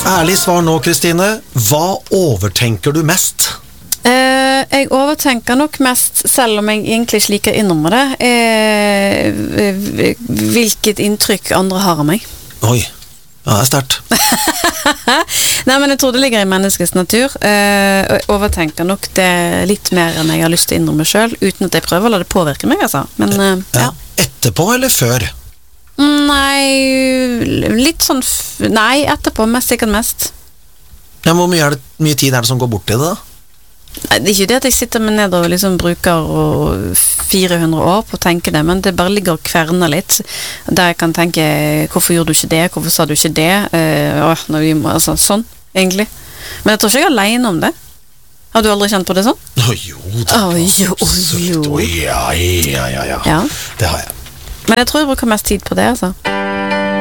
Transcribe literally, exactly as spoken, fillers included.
Ærlig svar nå, Kristine. Hva overtenker du mest? Uh, jeg overtenker nok mest, selv om jeg egentlig sliker innrømmer det, uh, hvilket inntrykk andre har av meg. Oi, ja, det er sterkt. Nei, men jeg tror det ligger i menneskets natur. Uh, jeg overtenker nok det litt mer enn jeg har lyst til å innrømme selv, uten at jeg prøver å la det påvirke meg, altså. Men, uh, ja. Ja. Etterpå eller før? Nei, litt sånn, f- nei, etterpå, mest sikkert mest. Ja, hvor mye, er det, mye tid er det som går bort i det da? Nei, det er ikke det at jeg sitter med ned og liksom bruker og fire hundre år på å tenke det, men det bare ligger og kverner litt, der jeg kan tenke, hvorfor gjorde du ikke det, hvorfor sa du ikke det, uh, åh, når vi må, altså, sånn, egentlig. Men jeg tror ikke jeg er alene om det. Har du aldri kjent på det sånn? Å jo, det Å, jo, jo. Å, ja, ja, ja, ja, Ja. det har jeg. Men jeg tror jeg bruker mest tid på det, altså.